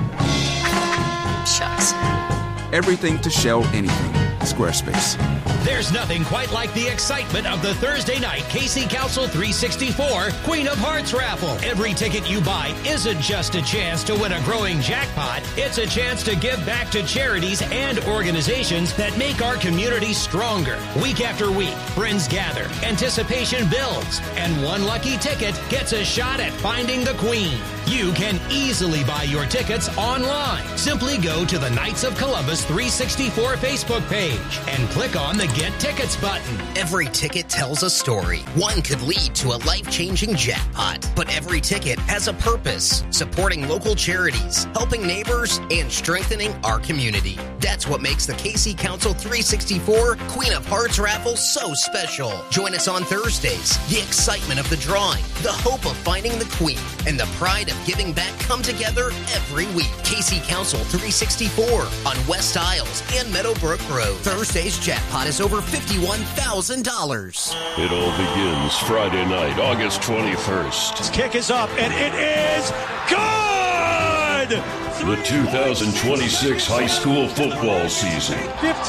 Shucks.
Everything to shell anything. Squarespace.
There's nothing quite like the excitement of the Thursday night Casey Council 364 Queen of Hearts raffle. Every ticket you buy isn't just a chance to win a growing jackpot. It's a chance to give back to charities and organizations that make our community stronger. Week after week, friends gather, anticipation builds, and one lucky ticket gets a shot at finding the Queen. You can easily buy your tickets online. Simply go to the Knights of Columbus 364 Facebook page and click on the Get Tickets button.
Every ticket tells a story. One could lead to a life-changing jackpot, but every ticket has a purpose: supporting local charities, helping neighbors, and strengthening our community. That's what makes the Casey Council 364 Queen of Hearts raffle so special. Join us on Thursdays. The excitement of the drawing, the hope of finding the Queen, and the pride of giving back come together every week. Casey Council 364 on West Isles and Meadowbrook Road. Thursday's jackpot is over $51,000.
It all begins Friday night, August 21st.
This kick is up, and it is good!
The 2026 high school football season.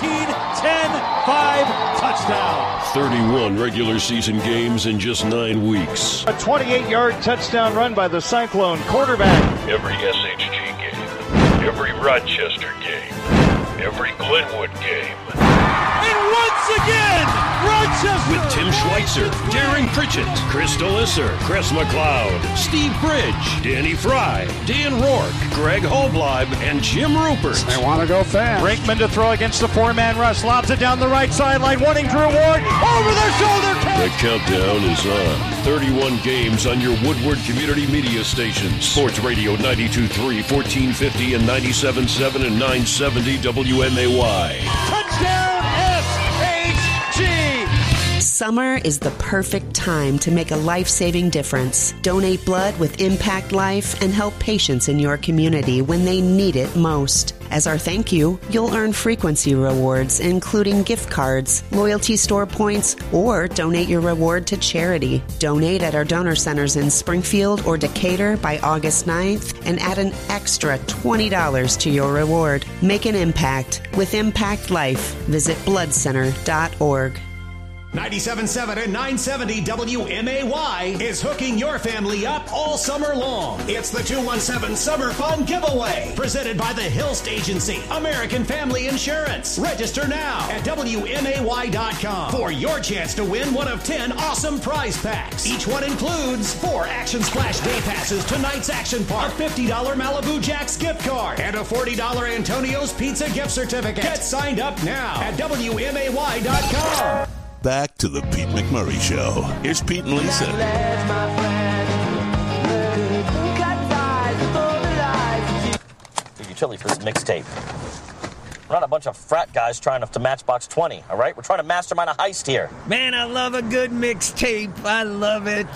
15-10-5 touchdown.
31 regular season games in just 9 weeks.
A 28-yard touchdown run by the Cyclone quarterback.
Every SHG game, every Rochester game, every Glenwood game.
And once again, Rochester!
With Tim Schweitzer, Darren Pritchett, Chris Delisser, Chris McLeod, Steve Bridge, Danny Fry, Dan Rourke, Greg Holbleib, and Jim Rupert.
They want to go fast. Brinkman to throw against the four-man rush. Lobs it down the right sideline, wanting Drew Ward. Over their shoulder catch.
The countdown is on. 31 games on your Woodward Community Media stations. Sports Radio 92.3, 1450, and 97.7 and 970 WMAY.
Touchdown!
Summer is the perfect time to make a life-saving difference. Donate blood with Impact Life and help patients in your community when they need it most. As our thank you, you'll earn frequency rewards, including gift cards, loyalty store points, or donate your reward to charity. Donate at our donor centers in Springfield or Decatur by August 9th and add an extra $20 to your reward. Make an impact with Impact Life. Visit bloodcenter.org.
97.7 and 970 WMAY is hooking your family up all summer long. It's the 217 Summer Fun Giveaway, presented by the Hilst Agency, American Family Insurance. Register now at WMAY.com for your chance to win one of 10 awesome prize packs. Each one includes 4 Action Splash Day Passes to Night's Action Park, a $50 Malibu Jack's gift card, and a $40 Antonio's Pizza gift certificate. Get signed up now at WMAY.com.
Back to the Pete McMurray Show. Here's Pete and Lisa.
Your utility for this mixtape. We're not a bunch of frat guys trying to Matchbox 20, all right? We're trying to mastermind a heist here.
Man, I love a good mixtape. I love it.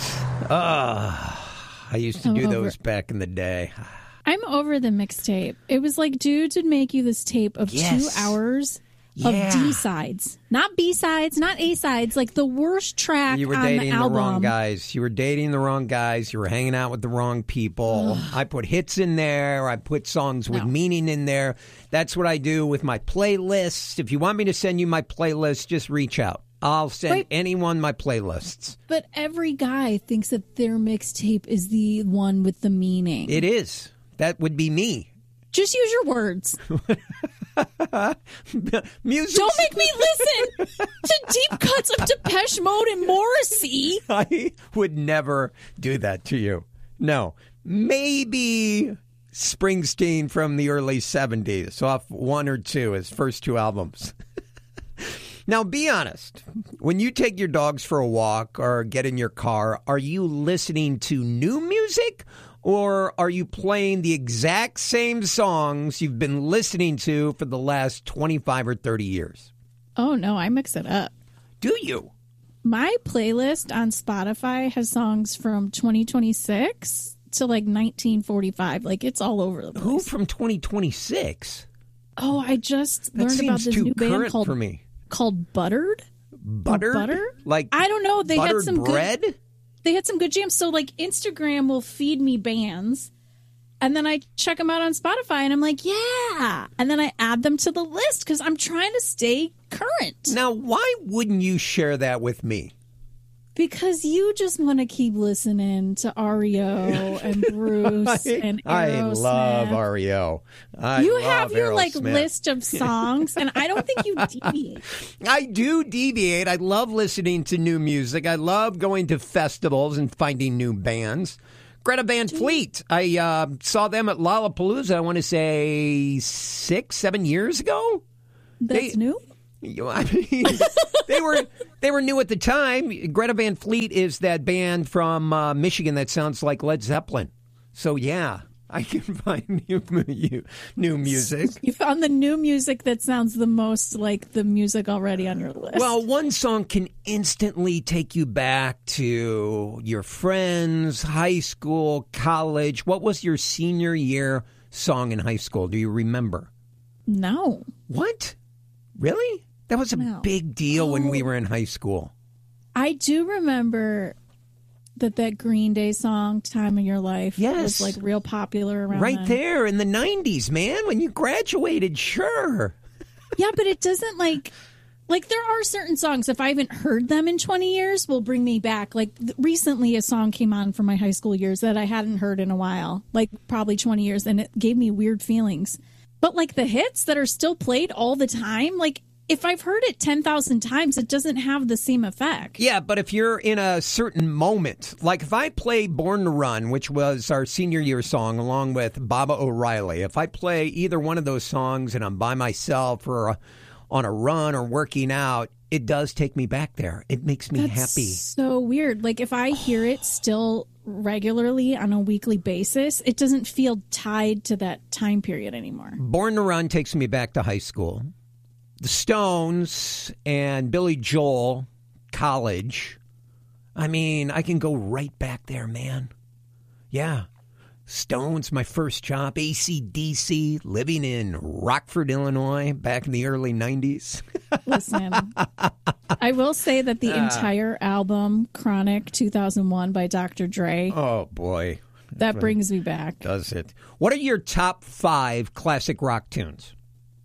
I used to do those back in the day.
I'm over the mixtape. It was like dudes would make you this tape of 2 hours of D-sides. Not B-sides, not A-sides, like the worst track on the album.
You were dating the wrong guys. You were dating the wrong guys. You were hanging out with the wrong people. I put hits in there. I put songs with meaning in there. That's what I do with my playlists. If you want me to send you my playlist, just reach out. I'll send anyone my playlists.
But every guy thinks that their mixtape is the one with the meaning.
It is. That would be me.
Just use your words.
Music.
Don't make me listen to deep cuts of Depeche Mode and Morrissey.
I would never do that to you. No. Maybe Springsteen from the early 70s, off 1 or 2, his first 2 albums. Now, be honest. When you take your dogs for a walk or get in your car, are you listening to new music or are you playing the exact same songs you've been listening to for the last 25 or 30 years?
Oh, no, I mix it up.
Do you?
My playlist on Spotify has songs from 2026 to like 1945. Like, it's all over the place.
Who from 2026?
Oh, I just learned about this new band called Buttered.
Butter?
Butter?
Like,
I don't know. They had some
bread?
They had some good jams. So, like, Instagram will feed me bands, and then I check them out on Spotify, and I'm like, yeah. And then I add them to the list because I'm trying to stay current.
Now, why wouldn't you share that with me?
Because you just want to keep listening to REO and Bruce and Aerosmith.
I love REO.
You have your like list of songs, and I don't think you deviate.
I do deviate. I love listening to new music. I love going to festivals and finding new bands. Greta Van Fleet. I saw them at Lollapalooza, I want to say 6-7 years ago.
That's new?
I mean, they were new at the time. Greta Van Fleet is that band from Michigan that sounds like Led Zeppelin. So yeah, I can find new music.
You found the new music that sounds the most like the music already on your list.
Well, one song can instantly take you back to your friends, high school, college. What was your senior year song in high school? Do you remember?
No.
What? Really? That was a big deal when we were in high school.
I do remember that Green Day song, Time of Your Life, was like real popular around
right
then.
There in the 90s, man, when you graduated, sure.
Yeah, but it doesn't like there are certain songs, if I haven't heard them in 20 years, will bring me back. Like recently a song came on from my high school years that I hadn't heard in a while, like probably 20 years, and it gave me weird feelings. But like the hits that are still played all the time, like if I've heard it 10,000 times, it doesn't have the same effect.
Yeah, but if you're in a certain moment, like if I play Born to Run, which was our senior year song, along with Baba O'Reilly, if I play either one of those songs and I'm by myself or on a run or working out, it does take me back there. It makes me happy.
So weird. Like if I hear it still regularly on a weekly basis, it doesn't feel tied to that time period anymore.
Born to Run takes me back to high school. The Stones and Billy Joel, college. I mean, I can go right back there, man. Yeah. Stones, my first job. AC/DC, living in Rockford, Illinois, back in the early 90s.
Listen, I will say that the entire album, Chronic 2001 by Dr. Dre.
Oh, boy.
That brings me back.
Does it? What are your top 5 classic rock tunes?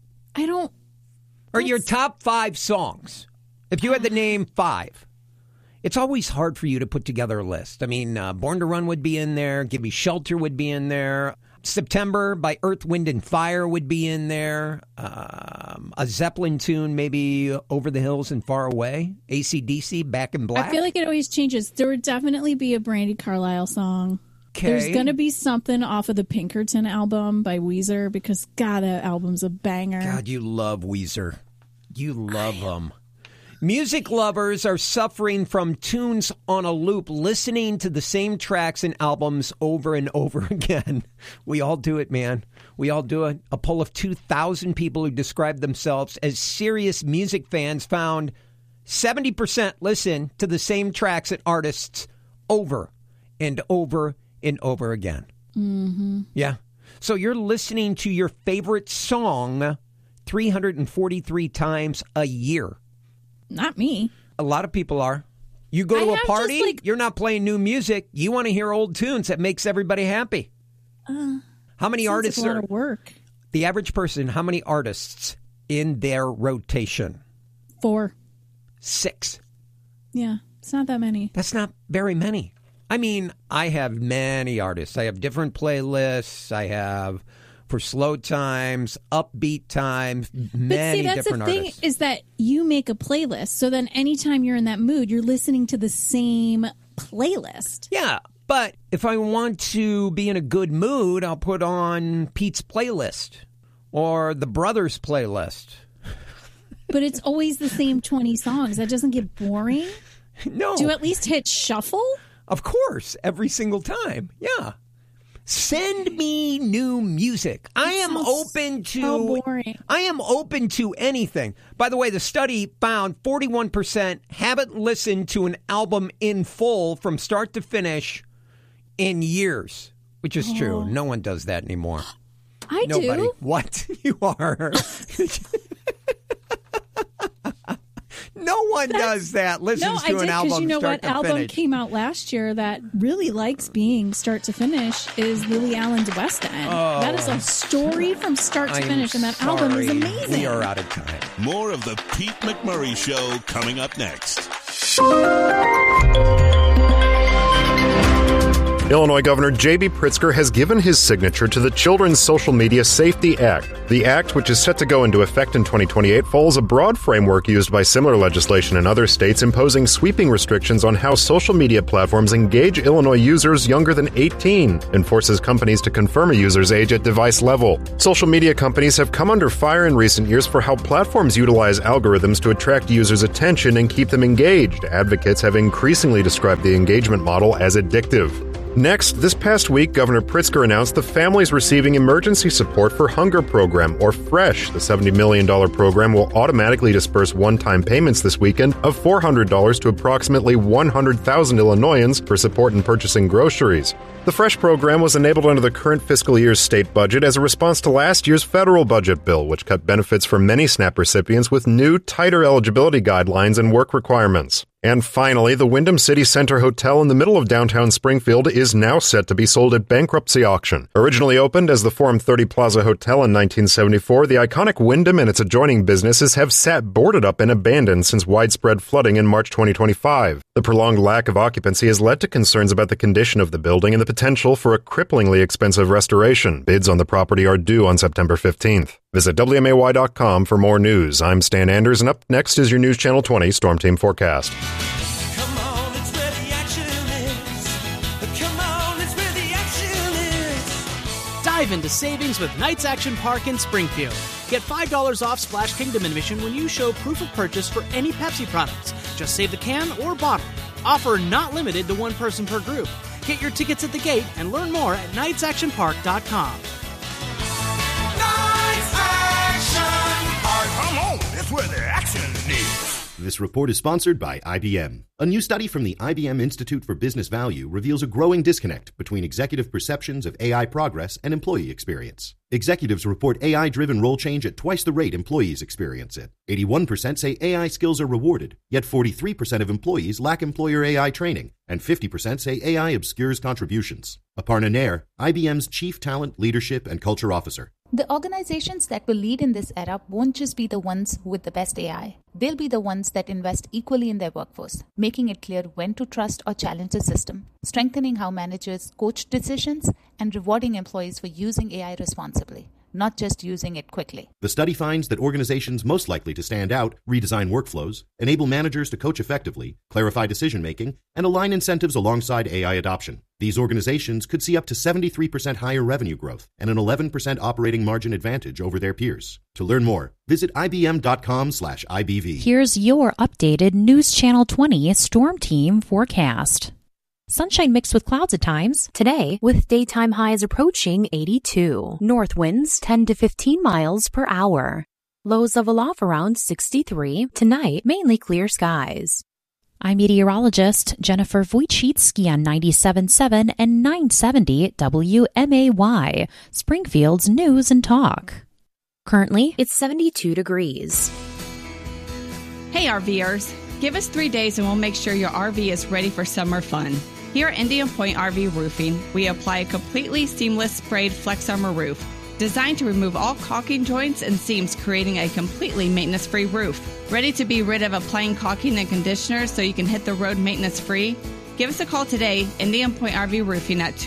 Or your top 5 songs? If you had to name 5. It's always hard for you to put together a list. I mean, Born to Run would be in there. Give Me Shelter would be in there. September by Earth, Wind, and Fire would be in there. A Zeppelin tune, maybe Over the Hills and Far Away. AC/DC, Back in Black.
I feel like it always changes. There would definitely be a Brandi Carlile song.
Okay.
There's going to be something off of the Pinkerton album by Weezer because, God, that album's a banger.
God, you love Weezer. You love them. Music lovers are suffering from tunes on a loop, listening to the same tracks and albums over and over again. We all do it, man. We all do it. A poll of 2,000 people who describe themselves as serious music fans found 70% listen to the same tracks and artists over and over and over again.
Mm-hmm.
Yeah. So you're listening to your favorite song 343 times a year.
Not me.
A lot of people are. You go to a party, you're not playing new music. You want to hear old tunes. That makes everybody happy. How many artists
are... a lot of work.
The average person, how many artists in their rotation?
4.
6.
Yeah, it's not that many.
That's not very many. I mean, I have many artists. I have different playlists. I have... for slow times, upbeat times, many different artists. But see, that's the thing
is that you make a playlist. So then anytime you're in that mood, you're listening to the same playlist.
Yeah, but if I want to be in a good mood, I'll put on Pete's playlist or the Brothers playlist.
But it's always the same 20 songs. That doesn't get boring?
No.
Do you at least hit shuffle?
Of course, every single time. Yeah. Send me new music. I am open to anything. By the way, the study found 41% haven't listened to an album in full from start to finish in years, which is true. No one does that anymore. Nobody.
Do.
What? You are. No one does that. Listens to an album
you know
start
what
to
album
finish.
came out last year that really likes being start to finish is Lily Allen's West End.
Oh.
That is a story from start to finish, and that album is amazing.
We are out of time.
More of the Pete McMurray Show coming up next.
Illinois Governor J.B. Pritzker has given his signature to the Children's Social Media Safety Act. The act, which is set to go into effect in 2028, follows a broad framework used by similar legislation in other states imposing sweeping restrictions on how social media platforms engage Illinois users younger than 18, and forces companies to confirm a user's age at device level. Social media companies have come under fire in recent years for how platforms utilize algorithms to attract users' attention and keep them engaged. Advocates have increasingly described the engagement model as addictive. Next, this past week, Governor Pritzker announced the Families Receiving Emergency Support for Hunger program, or FRESH. The $70 million program will automatically disperse one-time payments this weekend of $400 to approximately 100,000 Illinoisans for support in purchasing groceries. The FRESH program was enabled under the current fiscal year's state budget as a response to last year's federal budget bill, which cut benefits for many SNAP recipients with new, tighter eligibility guidelines and work requirements. And finally, the Wyndham City Center Hotel in the middle of downtown Springfield is now set to be sold at bankruptcy auction. Originally opened as the Forum 30 Plaza Hotel in 1974, the iconic Wyndham and its adjoining businesses have sat boarded up and abandoned since widespread flooding in March 2025. The prolonged lack of occupancy has led to concerns about the condition of the building and the potential for a cripplingly expensive restoration. Bids on the property are due on September 15th. Visit WMAY.com for more news. I'm Stan Anders, and up next is your News Channel 20 Storm Team Forecast.
Dive into savings with Knights Action Park in Springfield. Get $5 off Splash Kingdom admission when you show proof of purchase for any Pepsi products. Just save the can or bottle. Offer not limited to one person per group. Get your tickets at the gate and learn more at knightsactionpark.com.
Knights Action Park. Come on, that's where the action is.
This report is sponsored by IBM. A new study from the IBM Institute for Business Value reveals a growing disconnect between executive perceptions of AI progress and employee experience. Executives report AI-driven role change at twice the rate employees experience it. 81% say AI skills are rewarded, yet 43% of employees lack employer AI training, and 50% say AI obscures contributions. Aparna Nair, IBM's Chief Talent, Leadership, and Culture Officer.
The organizations that will lead in this era won't just be the ones with the best AI. They'll be the ones that invest equally in their workforce, making it clear when to trust or challenge the system, strengthening how managers coach decisions, and rewarding employees for using AI responsibly, not just using it quickly.
The study finds that organizations most likely to stand out redesign workflows, enable managers to coach effectively, clarify decision-making, and align incentives alongside AI adoption. These organizations could see up to 73% higher revenue growth and an 11% operating margin advantage over their peers. To learn more, visit ibm.com/IBV.
Here's your updated News Channel 20 Storm Team forecast. Sunshine mixed with clouds at times. Today, with daytime highs approaching 82. North winds 10 to 15 miles per hour. Lows level off around 63. Tonight, mainly clear skies. I'm meteorologist Jennifer Wojcicki on 97.7 and 970 WMAY, Springfield's News and Talk. Currently, it's 72 degrees.
Hey RVers, give us 3 days and we'll make sure your RV is ready for summer fun. Here at Indian Point RV Roofing, we apply a completely seamless sprayed Flex Armor roof, designed to remove all caulking joints and seams, creating a completely maintenance-free roof. Ready to be rid of applying caulking and conditioner so you can hit the road maintenance-free? Give us a call today, Indian Point RV Roofing at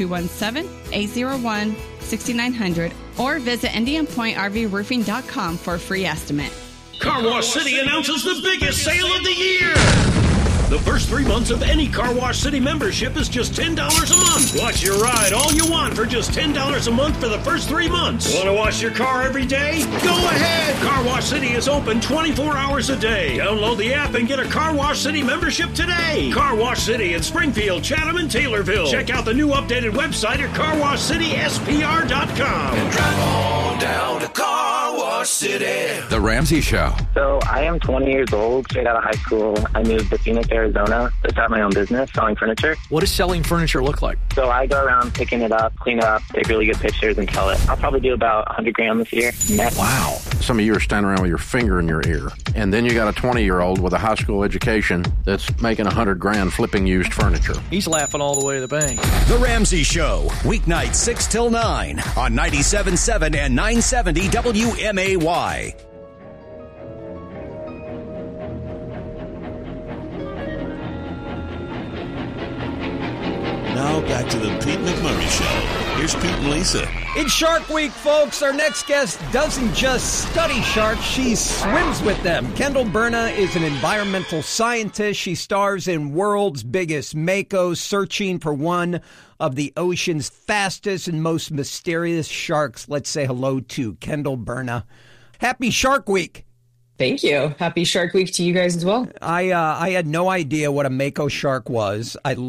217-801-6900, or visit IndianPointRVRoofing.com for a free estimate.
Car Wash City announces the biggest sale of the year. The first 3 months of any Car Wash City membership is just $10 a month. Watch your ride all you want for just $10 a month for the first 3 months. Want to wash your car every day? Go ahead! Car Wash City is open 24 hours a day. Download the app and get a Car Wash City membership today. Car Wash City in Springfield, Chatham, and Taylorville. Check out the new updated website at carwashcityspr.com.
And drive on down to Car Wash City.
The Ramsey Show.
So I am 20 years old, straight out of high school. I moved to Phoenix, Arizona to start my own business selling furniture.
What does selling furniture look like?
So I go around picking it up, clean it up, take really good pictures, and sell it. I'll probably do about $100,000 this year. Net.
Wow. Some of you are standing around with your finger in your ear. And then you got a 20-year-old with a high school education that's making $100,000 flipping used furniture. He's laughing all the way to the bank.
The Ramsey Show, weeknights 6 till 9 on 97.7 and 970 WMAY.
Now back to the Pete McMurray Show. Here's Pete and Lisa.
It's Shark Week, folks. Our next guest doesn't just study sharks, she swims with them. Kendall Berna is an environmental scientist. She stars in World's Biggest Mako, searching for one of the ocean's fastest and most mysterious sharks. Let's say hello to Kendall Berna. Happy Shark Week.
Thank you. Happy Shark Week to you guys as well.
I had no idea what a Mako shark was. I